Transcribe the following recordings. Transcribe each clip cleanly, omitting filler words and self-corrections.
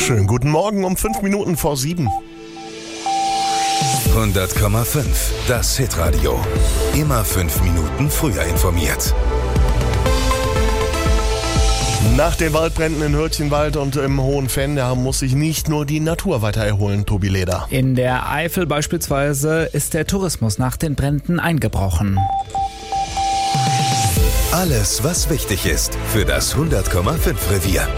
Schönen guten Morgen um 5 Minuten vor 7. 100,5. Das Hitradio. Immer 5 Minuten früher informiert. Nach den Waldbränden in Hürtchenwald und im Hohenfenn muss sich nicht nur die Natur weiter erholen, Tobi Leder. In der Eifel beispielsweise ist der Tourismus nach den Bränden eingebrochen. Alles, was wichtig ist für das 100,5 Revier.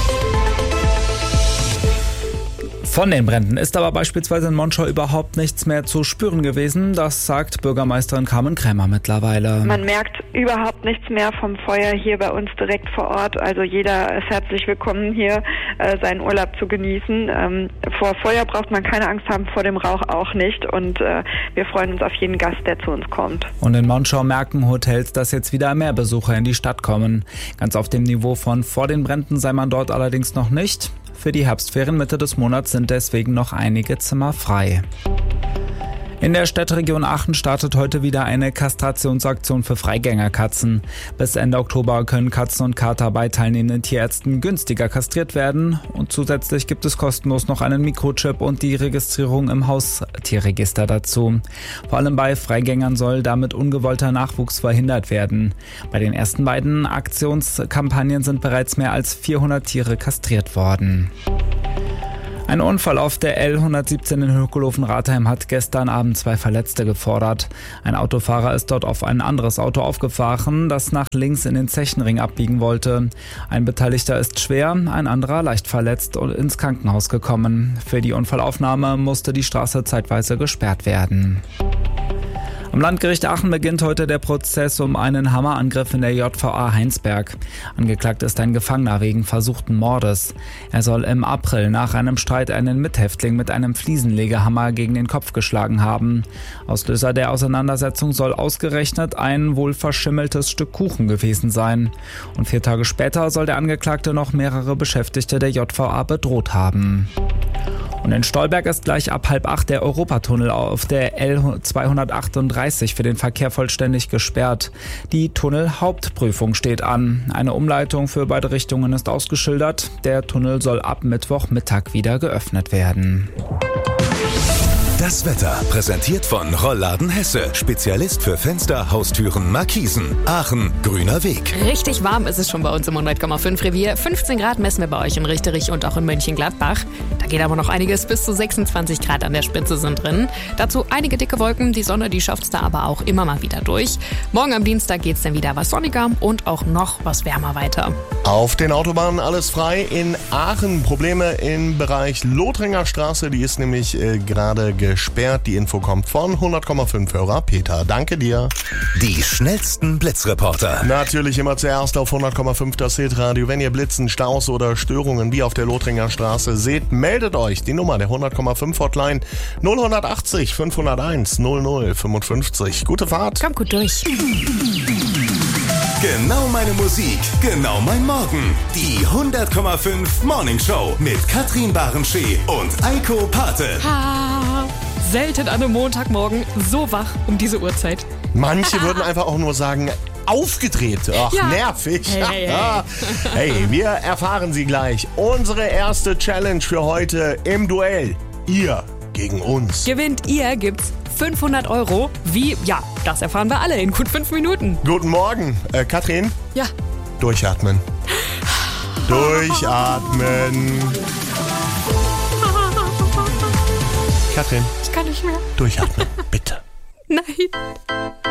Von den Bränden ist aber beispielsweise in Monschau überhaupt nichts mehr zu spüren gewesen. Das sagt Bürgermeisterin Carmen Krämer mittlerweile. Man merkt überhaupt nichts mehr vom Feuer hier bei uns direkt vor Ort. Also jeder ist herzlich willkommen hier, seinen Urlaub zu genießen. Vor Feuer braucht man keine Angst haben, vor dem Rauch auch nicht. Und wir freuen uns auf jeden Gast, der zu uns kommt. Und in Monschau merken Hotels, dass jetzt wieder mehr Besucher in die Stadt kommen. Ganz auf dem Niveau von vor den Bränden sei man dort allerdings noch nicht. Für die Herbstferien Mitte des Monats sind deswegen noch einige Zimmer frei. In der Städteregion Aachen startet heute wieder eine Kastrationsaktion für Freigängerkatzen. Bis Ende Oktober können Katzen und Kater bei teilnehmenden Tierärzten günstiger kastriert werden. Und zusätzlich gibt es kostenlos noch einen Mikrochip und die Registrierung im Haustierregister dazu. Vor allem bei Freigängern soll damit ungewollter Nachwuchs verhindert werden. Bei den ersten beiden Aktionskampagnen sind bereits mehr als 400 Tiere kastriert worden. Ein Unfall auf der L117 in Hökelofen-Ratheim hat gestern Abend 2 Verletzte gefordert. Ein Autofahrer ist dort auf ein anderes Auto aufgefahren, das nach links in den Zechenring abbiegen wollte. Ein Beteiligter ist schwer, ein anderer leicht verletzt und ins Krankenhaus gekommen. Für die Unfallaufnahme musste die Straße zeitweise gesperrt werden. Am Landgericht Aachen beginnt heute der Prozess um einen Hammerangriff in der JVA Heinsberg. Angeklagt ist ein Gefangener wegen versuchten Mordes. Er soll im April nach einem Streit einen Mithäftling mit einem Fliesenlegehammer gegen den Kopf geschlagen haben. Auslöser der Auseinandersetzung soll ausgerechnet ein wohl verschimmeltes Stück Kuchen gewesen sein. Und 4 Tage später soll der Angeklagte noch mehrere Beschäftigte der JVA bedroht haben. Und in Stolberg ist gleich ab 7:30 der Europatunnel auf der L238 für den Verkehr vollständig gesperrt. Die Tunnelhauptprüfung steht an. Eine Umleitung für beide Richtungen ist ausgeschildert. Der Tunnel soll ab Mittwochmittag wieder geöffnet werden. Das Wetter präsentiert von Rollladen Hesse. Spezialist für Fenster, Haustüren, Markisen. Aachen, grüner Weg. Richtig warm ist es schon bei uns im 100,5 Revier. 15 Grad messen wir bei euch in Richterich und auch in Mönchengladbach. Da geht aber noch einiges, bis zu 26 Grad an der Spitze sind drin. Dazu einige dicke Wolken, die Sonne, die schafft es da aber auch immer mal wieder durch. Morgen am Dienstag geht es dann wieder was sonniger und auch noch was wärmer weiter. Auf den Autobahnen alles frei. In Aachen Probleme im Bereich Lothringer Straße, die ist nämlich gerade gesperrt. Die Info kommt von 100,5 Hörer Peter. Danke dir. Die schnellsten Blitzreporter. Natürlich immer zuerst auf 100,5 das Hitradio. Wenn ihr Blitzen, Staus oder Störungen wie auf der Lothringer Straße seht, meldet euch. Die Nummer der 100,5 Hotline 0180 501 0055. Gute Fahrt. Kommt gut durch. Genau meine Musik, genau mein Morgen. Die 100,5 Morning Show mit Katrin Barenschee und Eiko Pate. Selten an einem Montagmorgen so wach um diese Uhrzeit. Manche würden einfach auch nur sagen, aufgedreht. Ach, ja. Nervig. Hey. Hey, wir erfahren sie gleich. Unsere erste Challenge für heute im Duell. Ihr gegen uns. Gewinnt ihr, gibt's 500 Euro. Wie? Ja, das erfahren wir alle in gut 5 Minuten. Guten Morgen. Katrin? Ja. Durchatmen. Durchatmen. Katrin? Ich kann nicht mehr. Durchatmen, bitte. Nein.